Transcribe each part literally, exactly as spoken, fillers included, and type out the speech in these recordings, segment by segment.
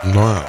Wow.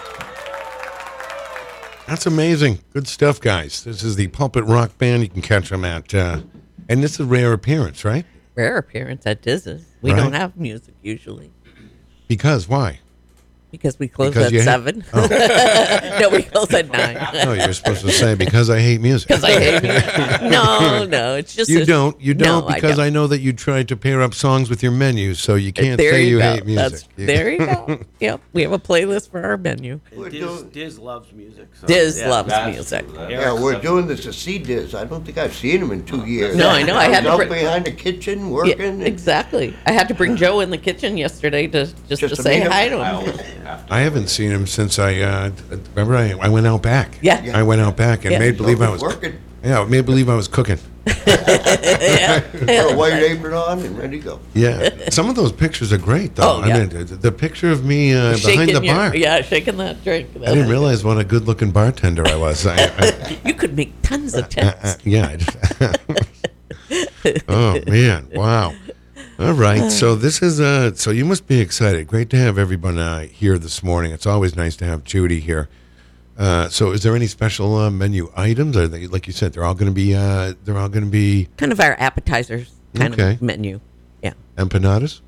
That's amazing. Good stuff, guys. This is the Pulpit Rock Band. You can catch them at, uh, and this is a rare appearance, right? Rare appearance at Diz's. We Right. don't have music usually. Because, why? Because we close Because at you hate- seven. Oh. No, we close at nine. No, you're supposed to say, because I hate music. Because I hate music. No, no, it's just You a- don't. You don't, no, I because don't. I, know that you tried to pair up songs with your menu, so you can't There say you, go. hate music. That's, there you go. Yep, we have a playlist for our menu. Diz, Diz loves music. So, Diz yeah. loves That's- music. Yeah, we're doing this to see Diz. I don't think I've seen him in two years. No, I know. I had to was bring- out behind the kitchen Yeah, working. exactly. I had to bring Joe in the kitchen yesterday to just, Just to to say meet him? hi to I him. always have to. I haven't seen him since I, uh, remember, I, I went out back. Yeah. I went out back and Yeah. made believe I was working. Yeah, made believe I was cooking. Yeah. Put a white apron on and ready to go. Yeah, some of those pictures are great, though. Oh, yeah. I mean, the, the picture of me uh, behind Shaking the your- bar. Yeah, shaking that drink. I didn't realize what a good-looking bartender I was. I, I, You could make tons of uh, tips. uh, yeah. I just- oh man! Wow. All right. So this is uh. So you must be excited. Great to have everyone uh, here this morning. It's always nice to have Judy here. Uh, so is there any special uh, menu items? Are they, like you said, they're all going to be uh, they're all going to be Kind of our appetizers kind Okay. of menu. Yeah. empanadas?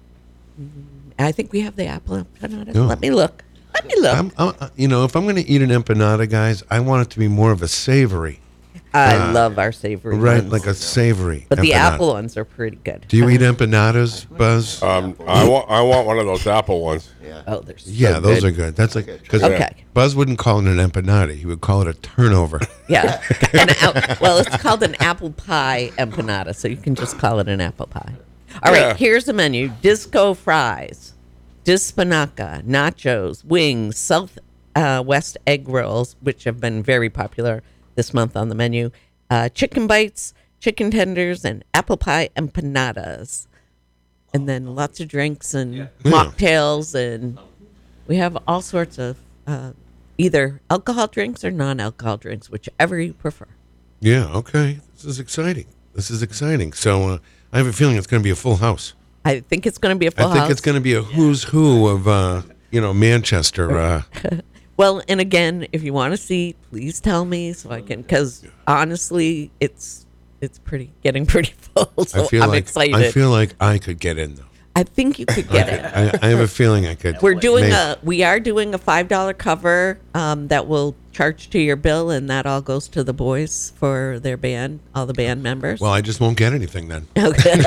I think we have the apple empanadas. Oh. Let me look. Let me look. I'm, uh, you know, if I'm going to eat an empanada, guys, I want it to be more of a savory, I uh, love our savory right? ones. Like a savory. But the empanada. apple ones are pretty good. Do you eat empanadas, Buzz? Um, I want I want one of those apple ones. Yeah. Oh, they're so Yeah, those good. are good. That's like because Okay. Buzz wouldn't call it an empanada; he would call it a turnover. Yeah. An out, well, it's called an apple pie empanada, so you can just call it an apple pie. All right, Yeah. here's the menu: disco fries, dispanaca, nachos, wings, South uh, West egg rolls, which have been very popular this month on the menu, uh, chicken bites, chicken tenders, and apple pie empanadas. And then lots of drinks and mocktails, and we have all sorts of uh, either alcohol drinks or non-alcohol drinks, whichever you prefer. Yeah. Okay. This is exciting. This is exciting. So uh, I have a feeling it's going to be a full house. I think it's going to be a full I think house. it's going to be a who's who of uh, you know Manchester. Uh, Well, and again, if you want to see, please tell me so I can. Because honestly, it's it's pretty getting pretty full. So I feel I'm like excited. I feel like I could get in though. I think you could get it. I, I have a feeling I could. We're doing maybe. a we are doing a five dollar cover um, that will charge to your bill, and that all goes to the boys for their band, all the band members. Well, I just won't get anything then. Okay.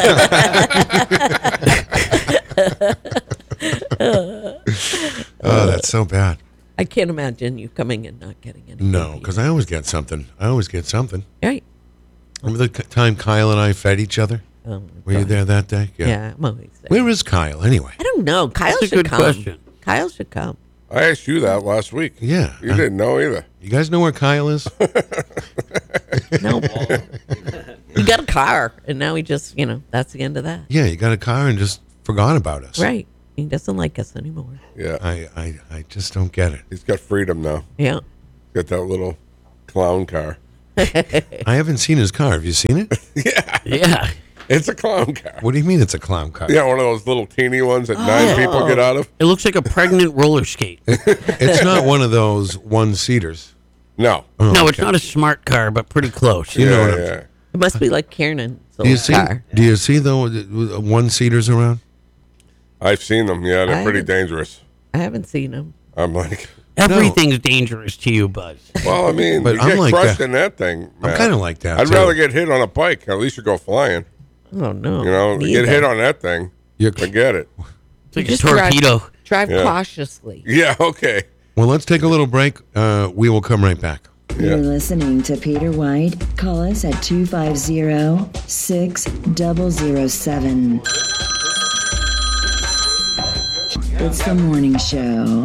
Oh, that's so bad. I can't imagine you coming and not getting anything. No, because I always get something. I always get something. Right. Remember the c- time Kyle and I fed each other? Oh, my Were you God. there that day? Yeah, I'm always there. Where is Kyle anyway? I don't know. Kyle That's a should good come. question. Kyle should come. I asked you that last week. Yeah. You uh, didn't know either. You guys know where Kyle is? No. He got a car, and now he just, you know, that's the end of that. Yeah, you got a car and just forgot about us. Right. He doesn't like us anymore. Yeah. I, I, I just don't get it. He's got freedom now. Yeah. Got that little clown car. I haven't seen his car. Have you seen it? Yeah. It's a clown car. What do you mean it's a clown car? Yeah, one of those little teeny ones that nine people get out of. It looks like a pregnant roller skate. It's not one of those one-seaters. No. Oh, No, it's okay. not a smart car, but pretty close. You know yeah, what I'm- yeah. It must be like Kieran's Do you old see? car. Do you see the uh, one-seaters around? I've seen them. Yeah, they're I pretty haven't- dangerous. I haven't seen him. I'm like, Everything's dangerous to you, Buzz. well, I mean, But you I'm get like crushed that. in that thing. I'm Matt. kind of like that. I'd too. rather get hit on a bike. At least you go flying. Oh, no. You know, me get either. hit on that thing. You're- Forget it. It's like a Just torpedo. Drive, drive Yeah. cautiously. Yeah, okay. Well, let's take a little break. Uh, we will come right back. You're listening to Peter White. Call us at two five zero, six zero zero seven. It's the morning show.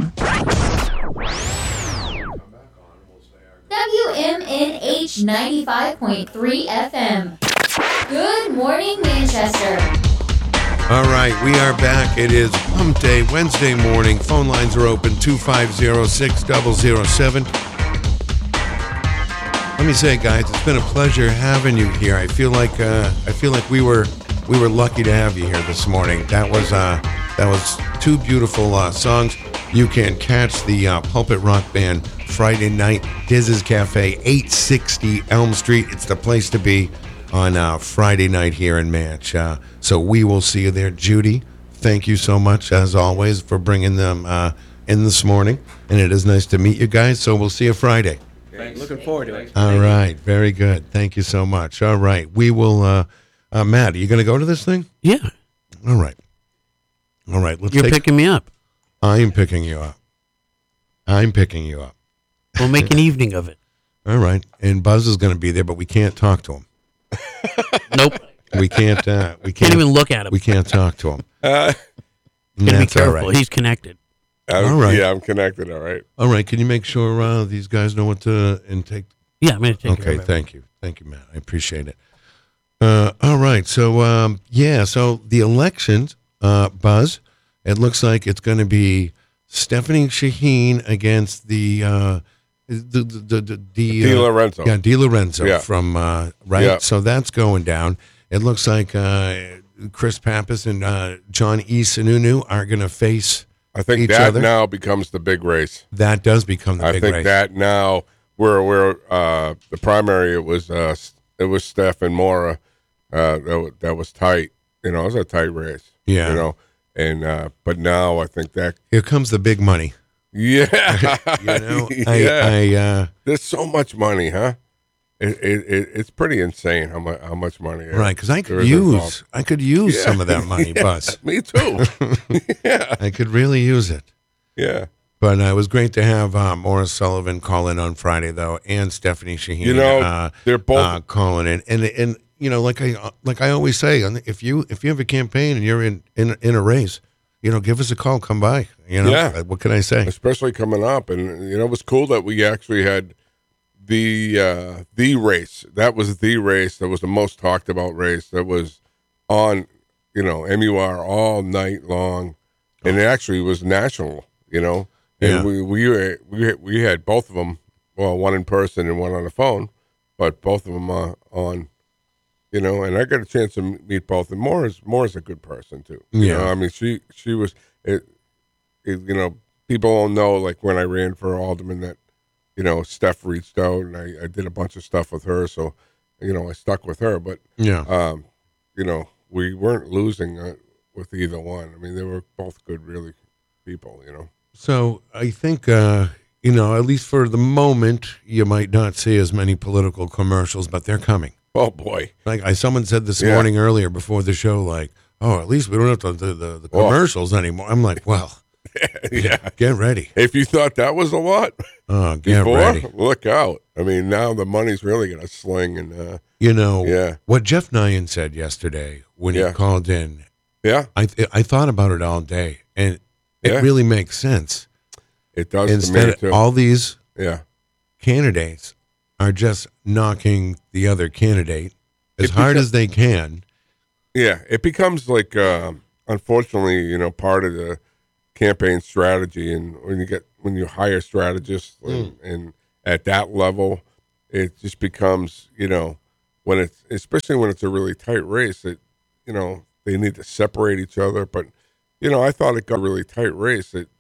W M N H ninety-five point three F M. Good morning, Manchester. All right, we are back. It is Hump Day, Wednesday morning. Phone lines are open, two five zero, six zero zero seven. Let me say, guys, it's been a pleasure having you here. I feel like uh, I feel like we were we were lucky to have you here this morning. That was uh, that was two beautiful uh, songs. you can catch the uh, Pulpit Rock Band Friday night, Diz's Cafe, eight sixty Elm Street. It's the place to be on uh, Friday night here in Match. Uh, so we will see you there. Judy, thank you so much, as always, for bringing them uh, in this morning. And it is nice to meet you guys. So we'll see you Friday. Thanks. Looking forward to it. All right. Very good. Thank you so much. All right. We will, uh, uh, Matt, are you going to go to this thing? Yeah. All right. All right. Let's You're take, picking me up. I am picking you up. I'm picking you up. We'll make an evening of it. All right. And Buzz is going to be there, but we can't talk to him. Nope. We can't, uh, we Can't can't, even look at him. we can't talk to him. Uh, And Gotta be that's all careful. right. He's connected. I'm- All right. Yeah, I'm connected. All right. All right. Can you make sure uh, these guys know what to intake? Yeah, I'm going to take care Okay, of it. thank you. Thank you, Matt. I appreciate it. Uh, all right. So, um, yeah, so the elections, uh, Buzz, it looks like it's going to be Stephanie Shaheen against the, uh, the, the, the, the, Di uh, Lorenzo. Yeah, Di Lorenzo Yeah. from, uh, right? Yeah. So that's going down. It looks like uh, Chris Pappas and uh, John E. Sununu are going to face I think each that other. now becomes the big race. That does become the I big think race. that now where where uh, the primary it was uh, it was Steph and Mora uh, that, wa- that was tight. You know, it was a tight race. Yeah. You know, and uh, but now I think that Here comes the big money. yeah, You know, I, yeah. I uh, There's so much money, huh? It, it, it it's pretty insane how much how much money. right, because I there could is use involved. I could use Yeah. some of that money, Yeah, Buzz. Me too. yeah, I could really use it. yeah. But uh, it was great to have uh, Morris Sullivan call in on Friday, though, and Stephanie Shaheen. You know, uh, they're both- uh, calling in, and and you know, like I like I always say, if you if you have a campaign and you're in in, in a race, you know, give us a call, come by. You know, Yeah. what can I say? Especially coming up, and you know, it was cool that we actually had the uh, the race. That was the race. That was the most talked about race. That was on, you know, M U R all night long, and it actually was national. You know, and Yeah. we we were, we we had both of them. Well, one in person and one on the phone, but both of them uh, on. You know, and I got a chance to meet both. And Moore is Moore is a good person too. You Yeah. know, I mean, she she was. It, it, you know, people don't know, like when I ran for alderman, that you know Steph reached out and I, I did a bunch of stuff with her. So, you know, I stuck with her. But Yeah, um, you know, we weren't losing uh, with either one. I mean, they were both good, really people. You know. so I think uh, you know, at least for the moment, you might not see as many political commercials, but they're coming. Oh boy. Like I, someone said this Yeah. morning earlier before the show, like, oh, at least we don't have to do the, the Oh. commercials anymore. I'm like, well, Yeah. get ready. If you thought that was a lot Oh, get before, ready. look out. I mean, now the money's really gonna sling, and uh, You know, Yeah. what Jeff Nyan said yesterday when Yeah. he called in, yeah, I th- I thought about it all day, and it Yeah. really makes sense. it does to me Instead, too. all these yeah. candidates are just knocking the other candidate as It hard beca- as they can. Yeah, it becomes like, um, unfortunately, you know, part of the campaign strategy. And when you get when you hire strategists and, and at that level, it just becomes, you know, when it's especially when it's a really tight race, it, you know, they need to separate each other. But you know, I thought it got a really tight race. It